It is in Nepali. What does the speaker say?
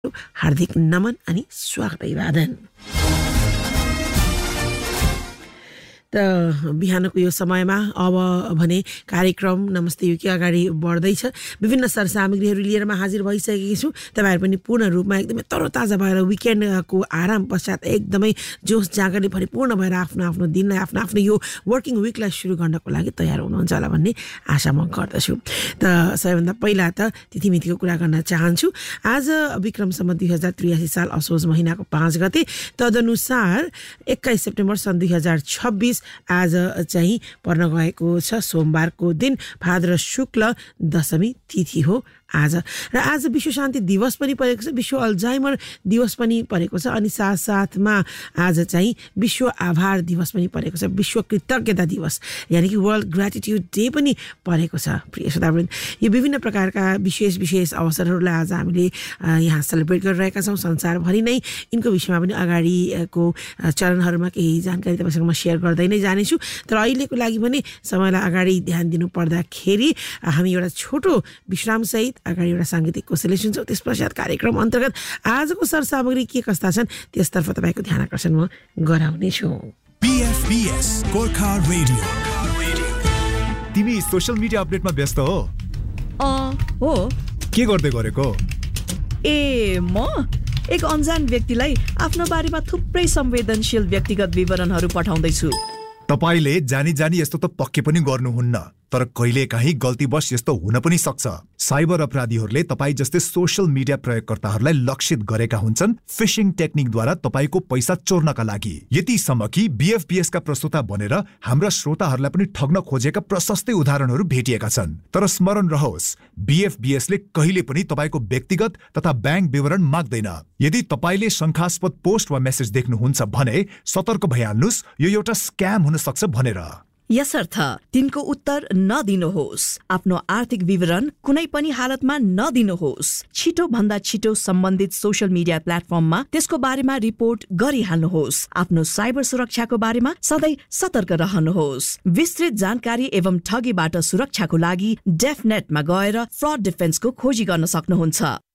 हार्दिक नमन अनि स्वागत अभिवादन। त बिहानको यो समयमा अब भने कार्यक्रम नमस्ते युके अगाडि बढ्दैछ। विभिन्न सरसामग्रीहरू लिएर म हाजिर भइसकेकी छु। तपाईहरु पनि पूर्ण रूपमा एकदमै तरोताजा भएर विकेन्डको आराम पश्चात एकदमै जोस जागरले परिपूर्ण भएर आफ्नो आफ्नो दिनलाई आफ्नो आफ्नो यो वर्किङ विकलाई सुरु गर्नको लागि तयार हुनुहुन्छ होला भन्ने आशा म गर्दछु। त सबैभन्दा पहिला त तिथिमितिको कुरा गर्न चाहन्छु। आज विक्रम सम्वत 2083 साल असोज महिनाको 5 गते, तदनुसार 21 सेप्टेम्बर सन् 2026 आज चाहिँ पर्न गएको छ सोमबारको दिन, भाद्र शुक्ल दशमी तिथि हो आज। र आज विश्व शान्ति दिवस पनि परेको छ, विश्व अल्जाइमर दिवस पनि परेको छ अनि साथसाथमा आज चाहिँ विश्व आभार दिवस पनि परेको छ, विश्व कृतज्ञता दिवस यानि कि वर्ल्ड ग्र्याटिट्युड डे पनि परेको छ। प्रिय श्रोतावृन्द, यो विभिन्न प्रकारका विशेष अवसरहरूलाई आज हामीले यहाँ सेलिब्रेट गरिरहेका छौँ संसारभरि नै। यिनको विषयमा पनि अगाडिको चरणहरूमा केही जानकारी तपाईसँग म सेयर गर्दै नै जानेछु। तर अहिलेको लागि भने समयलाई अगाडि ध्यान दिनु पर्दाखेरि हामी एउटा छोटो विश्रामसहित अगाडि एउटा साङ्गीतिक कोसेली सुन्छौँ। त्यस पश्चात कार्यक्रम अन्तर्गत आजको सरसामग्री के कस्ता छन् त्यसतर्फ तपाईँको ध्यान आकर्षण म गराउनेछु। BFBS Gorkha radio. तिमी सोशल मिडिया अपडेटमा व्यस्त हो? हो। के गर्दै गरेको? म एक अनजान व्यक्तिलाई आफ्नो बारेमा थुप्रै संवेदनशील व्यक्तिगत विवरणहरू पठाउँदैछु। तपाईले जानी यस्तो त पक्कै पनि गर्नुहुन्न, तर कहिलेकाहीँ गल्तीवश यस्तो हुन पनि सक्छ। साइबर अपराधीहरूले तपाई जस्तै सोशल मिडिया प्रयोगकर्ताहरूलाई लक्षित गरेका हुन्छन् फिशिङ टेक्निकद्वारा तपाईको पैसा चोर्नका लागि। यतिसम्म कि BFBS का प्रस्तोता बनेर हाम्रा श्रोताहरूलाई पनि ठग्न खोजेका प्रशस्तै उदाहरणहरू भेटिएका छन्। तर स्मरण रहोस्, BFBS ले कहिले पनि तपाईको व्यक्तिगत तथा ब्याङ्क विवरण माग्दैन। यदि तपाईले शंकास्पद पोस्ट वा मेसेज देख्नुहुन्छ भने सतर्क भइहाल्नुस्, यो एउटा स्क्याम हुन सक्छ भनेर। यसर्थ तिनको उत्तर नदिनुहोस्। आफ्नो आर्थिक विवरण कुनै पनि हालतमा नदिनुहोस्। छिटो भन्दा छिटो सम्बन्धित सोशल मिडिया प्लेटफर्ममा त्यसको बारेमा रिपोर्ट गरिहाल्नुहोस्। आफ्नो साइबर सुरक्षाको बारेमा सधैँ सतर्क रहनुहोस्। विस्तृत जानकारी एवं ठगीबाट सुरक्षाको लागि डेफनेटमा गएर फ्रड डिफेन्सको खोजी गर्न सक्नुहुन्छ।